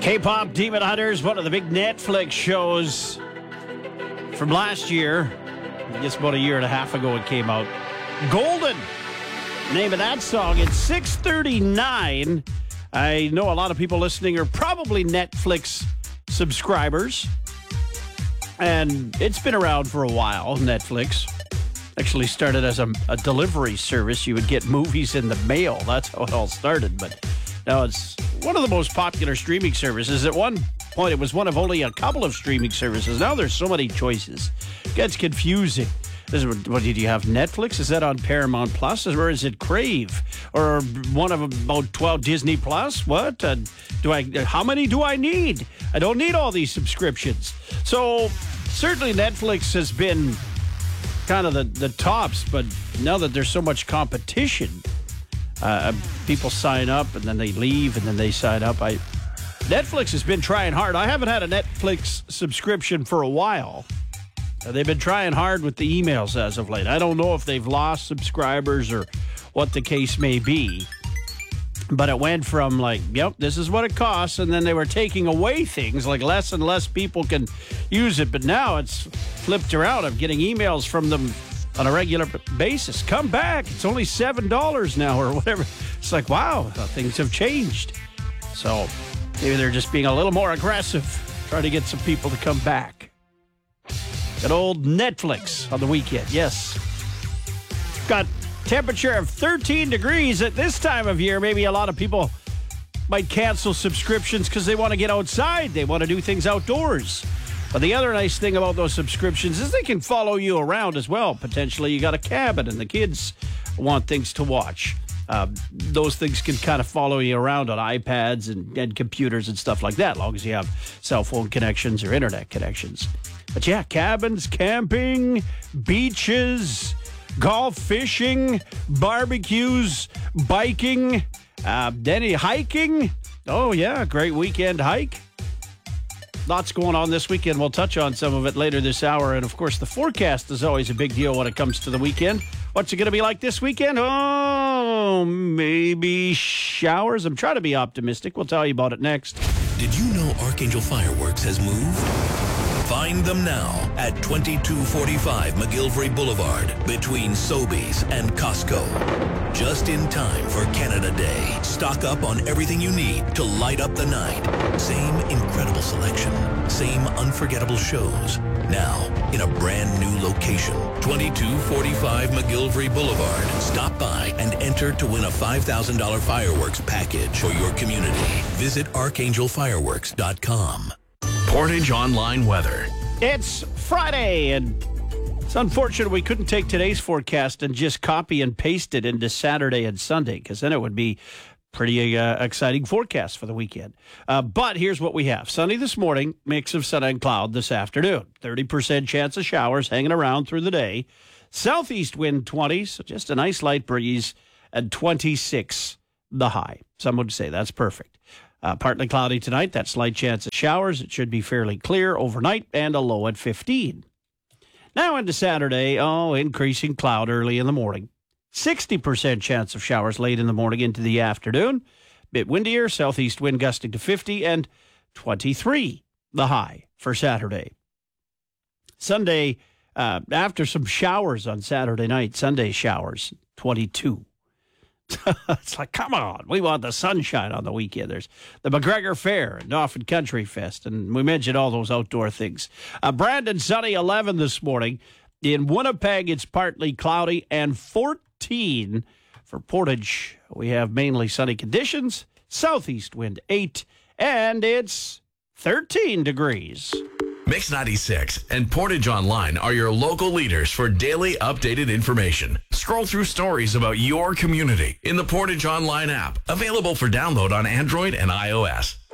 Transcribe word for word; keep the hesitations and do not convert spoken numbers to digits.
K-pop Demon Hunters, one of the big Netflix shows from last year. I guess about a year and a half ago it came out. Golden, name of that song. It's six thirty-nine. I know a lot of people listening are probably Netflix subscribers. And it's been around for a while, Netflix. Actually started as a, a delivery service. You would get movies in the mail. That's how it all started. But now it's one of the most popular streaming services. At one point, it was one of only a couple of streaming services. Now there's so many choices. It gets confusing. This is, what did you have? Netflix? Is that on Paramount Plus? Or is it Crave? Or one of about twelve Disney Plus? What? Uh, do I? How many do I need? I don't need all these subscriptions. So certainly Netflix has been kind of the, the tops, but now that there's so much competition, uh, people sign up and then they leave and then they sign up. I Netflix has been trying hard. I haven't had a Netflix subscription for a while. Uh, they've been trying hard with the emails as of late. I don't know if they've lost subscribers or what the case may be. But it went from like, yep, this is what it costs, and then they were taking away things, like less and less people can use it. But now it's flipped around. I'm getting emails from them on a regular basis. Come back. It's only seven dollars now or whatever. It's like, wow, things have changed. So maybe they're just being a little more aggressive, trying to get some people to come back. Good old Netflix on the weekend, yes. Got temperature of thirteen degrees at this time of year. Maybe a lot of people might cancel subscriptions because they want to get outside. They want to do things outdoors. But the other nice thing about those subscriptions is they can follow you around as well. Potentially you got a cabin and the kids want things to watch. Uh, those things can kind of follow you around on iPads and, and computers and stuff like that, as long as you have cell phone connections or internet connections. But yeah, cabins, camping, beaches, golf, fishing, barbecues, biking, uh, any hiking. Oh, yeah, great weekend hike. Lots going on this weekend. We'll touch on some of it later this hour. And, of course, the forecast is always a big deal when it comes to the weekend. What's it going to be like this weekend? Oh, maybe showers. I'm trying to be optimistic. We'll tell you about it next. Did you know Archangel Fireworks has moved? Find them now at twenty-two forty-five McGillivray Boulevard between Sobeys and Costco. Just in time for Canada Day. Stock up on everything you need to light up the night. Same incredible selection. Same unforgettable shows. Now in a brand new location. twenty-two forty-five McGillivray Boulevard. Stop by and enter to win a five thousand dollars fireworks package for your community. Visit archangel fireworks dot com. Portage Online weather. It's Friday, and it's unfortunate we couldn't take today's forecast and just copy and paste it into Saturday and Sunday, because then it would be pretty uh, exciting forecast for the weekend. Uh, but here's what we have. Sunny this morning, mix of sun and cloud this afternoon. thirty percent chance of showers hanging around through the day. Southeast wind twenty, so just a nice light breeze, and twenty-six the high. Some would say that's perfect. Uh, partly cloudy tonight. That slight chance of showers. It should be fairly clear overnight and a low at fifteen. Now into Saturday. Oh, increasing cloud early in the morning. sixty percent chance of showers late in the morning into the afternoon. Bit windier. Southeast wind gusting to fifty and twenty-three the high for Saturday. Sunday, uh, after some showers on Saturday night, Sunday showers, twenty-two. It's like, come on, we want the sunshine on the weekend. There's the McGregor Fair and Dauphin Country Fest, and we mentioned all those outdoor things. Uh, Brandon, sunny, eleven this morning. In Winnipeg, it's partly cloudy, and fourteen for Portage. We have mainly sunny conditions, southeast wind eight, and it's thirteen degrees. Mix ninety-six and Portage Online are your local leaders for daily updated information. Scroll through stories about your community in the Portage Online app, available for download on Android and iOS.